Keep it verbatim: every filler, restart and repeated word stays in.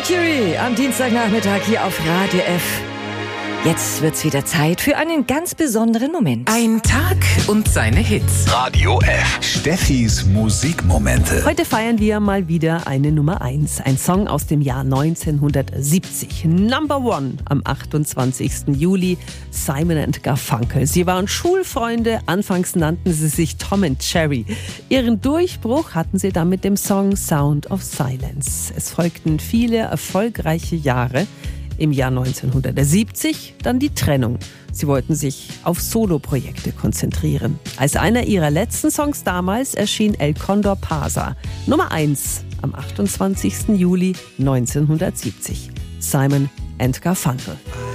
Mercury am Dienstagnachmittag hier auf Radio F. Jetzt wird's wieder Zeit für einen ganz besonderen Moment. Ein Tag und seine Hits. Radio F. Steffis Musikmomente. Heute feiern wir mal wieder eine Nummer eins. Ein Song aus dem Jahr neunzehnhundertsiebzig. Number One am achtundzwanzigsten Juli. Simon and Garfunkel. Sie waren Schulfreunde. Anfangs nannten sie sich Tom and Jerry. Ihren Durchbruch hatten sie dann mit dem Song Sound of Silence. Es folgten viele erfolgreiche Jahre. Im Jahr neunzehnhundertsiebzig dann die Trennung. Sie wollten sich auf Soloprojekte konzentrieren. Als einer ihrer letzten Songs damals erschien El Condor Pasa. Nummer eins am achtundzwanzigsten Juli neunzehnhundertsiebzig. Simon and Garfunkel.